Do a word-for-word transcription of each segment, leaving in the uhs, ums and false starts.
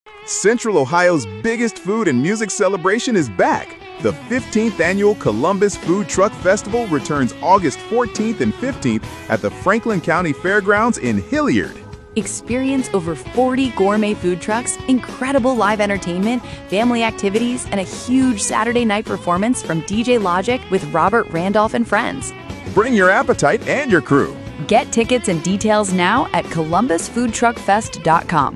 Central Ohio's biggest food and music celebration is back. The fifteenth Annual Columbus Food Truck Festival returns August fourteenth and fifteenth at the Franklin County Fairgrounds in Hilliard. Experience over forty gourmet food trucks, incredible live entertainment, family activities, and a huge Saturday night performance from D J Logic with Robert Randolph and friends. Bring your appetite and your crew. Get tickets and details now at columbus food truck fest dot com.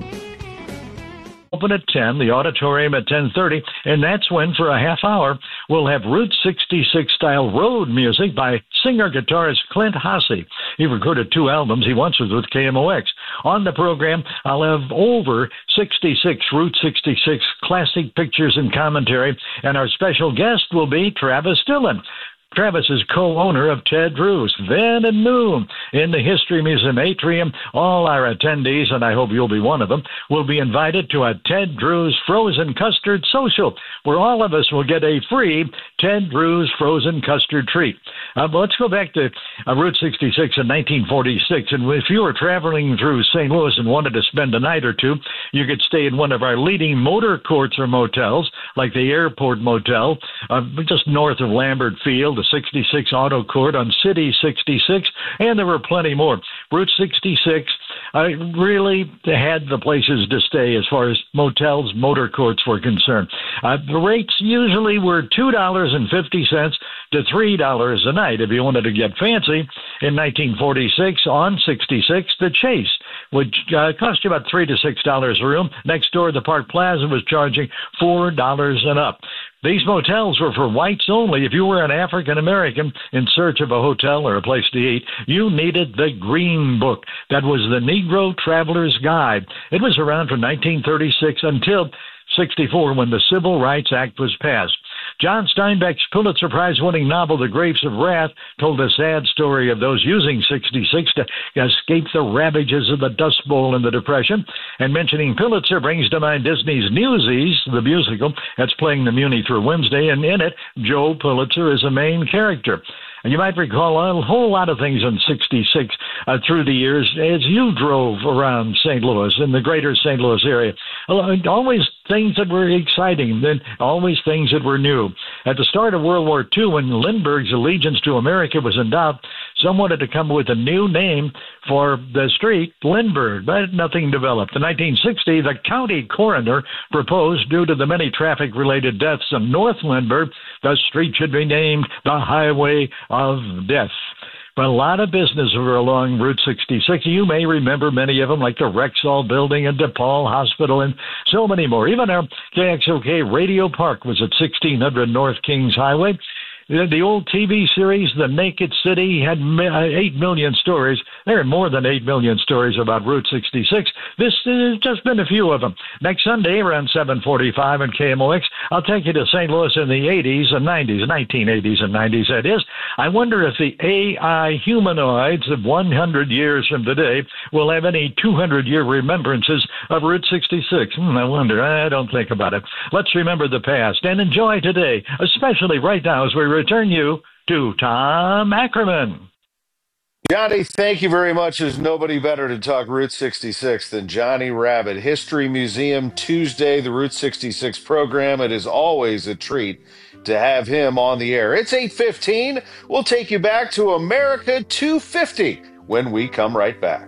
Open at ten, the auditorium at ten thirty, and that's when, for a half hour, we'll have Route sixty-six-style road music by singer-guitarist Clint Hassey. He recorded two albums. He once was with K M O X. On the program, I'll have over sixty-six Route sixty-six classic pictures and commentary, and our special guest will be Travis Dillon. Travis is co-owner of Ted Drewes. Then at noon, in the History Museum atrium, all our attendees, and I hope you'll be one of them, will be invited to a Ted Drewes Frozen Custard Social, where all of us will get a free Ted Drewes Frozen Custard treat. Uh, but let's go back to uh, Route sixty-six in nineteen forty-six, and if you were traveling through Saint Louis and wanted to spend a night or two, you could stay in one of our leading motor courts or motels, like the Airport Motel, uh, just north of Lambert Field, the sixty-six Auto Court on City sixty-six, and there were plenty more. Route sixty-six uh, really had the places to stay as far as motels, motor courts were concerned. Uh, the rates usually were two dollars and fifty cents to three dollars a night. If you wanted to get fancy, in nineteen forty-six on sixty-six, the Chase, which uh, cost you about three to six dollars a room. Next door, the Park Plaza was charging four dollars and up. These motels were for whites only. If you were an African American in search of a hotel or a place to eat, you needed the Green Book. That was the Negro Traveler's Guide. It was around from nineteen thirty-six until sixty-four, when the Civil Rights Act was passed. John Steinbeck's Pulitzer Prize-winning novel, The Grapes of Wrath, told a sad story of those using sixty-six to escape the ravages of the Dust Bowl and the Depression. And mentioning Pulitzer brings to mind Disney's Newsies, the musical, that's playing the Muni through Wednesday, and in it, Joe Pulitzer is a main character. And you might recall a whole lot of things in sixty-six uh, through the years as you drove around Saint Louis, in the greater Saint Louis area. Always things that were exciting, then always things that were new. At the start of World War Two, when Lindbergh's allegiance to America was in doubt, some wanted to come up with a new name for the street, Lindbergh, but nothing developed. In nineteen sixty, the county coroner proposed, due to the many traffic-related deaths in North Lindbergh, the street should be named the Highway of Death. But a lot of businesses were along Route sixty-six. You may remember many of them, like the Rexall Building and DePaul Hospital and so many more. Even our K X O K Radio Park was at sixteen hundred North Kings Highway. The old T V series, The Naked City, had eight million stories. There are more than eight million stories about Route sixty-six. This has just been a few of them. Next Sunday, around seven forty-five on K M O X, I'll take you to Saint Louis in the eighties and nineties, nineteen eighties and nineties, that is. I wonder if the A I humanoids of one hundred years from today will have any two hundred year remembrances of Route sixty-six. Hmm, I wonder. I don't think about it. Let's remember the past and enjoy today, especially right now as we return you to Tom Ackerman. Johnny, thank you very much. There's nobody better to talk Route sixty-six than Johnny Rabbit. History Museum Tuesday, the Route sixty-six program. It is always a treat to have him on the air. It's eight fifteen. We'll take you back to America two fifty when we come right back.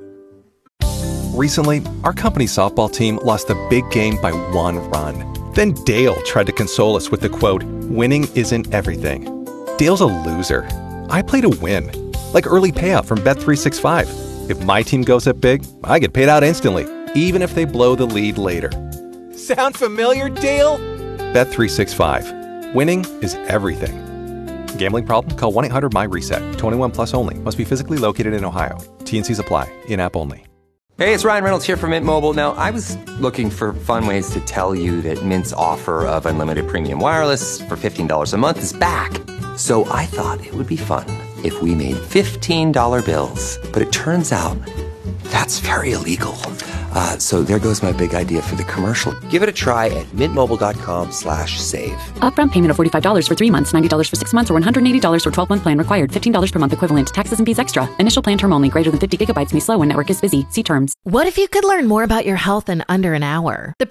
Recently, our company softball team lost a big game by one run. Then Dale tried to console us with the quote, "Winning isn't everything." Dale's a loser. I play to win. Like early payout from Bet three sixty-five. If my team goes up big, I get paid out instantly, even if they blow the lead later. Sound familiar, Dale? Bet three sixty-five. Winning is everything. Gambling problem? Call one eight hundred M Y reset. twenty-one plus only. Must be physically located in Ohio. T N Cs apply. In-app only. Hey, it's Ryan Reynolds here from Mint Mobile. Now, I was looking for fun ways to tell you that Mint's offer of unlimited premium wireless for fifteen dollars a month is back. So I thought it would be fun if we made fifteen dollar bills. But it turns out that's very illegal. Uh, so there goes my big idea for the commercial. Give it a try at mintmobile.com slash save. Upfront payment of forty-five dollars for three months, ninety dollars for six months, or one hundred eighty dollars for twelve-month plan required. fifteen dollars per month equivalent. Taxes and fees extra. Initial plan term only. Greater than fifty gigabytes may slow when network is busy. See terms. What if you could learn more about your health in under an hour? The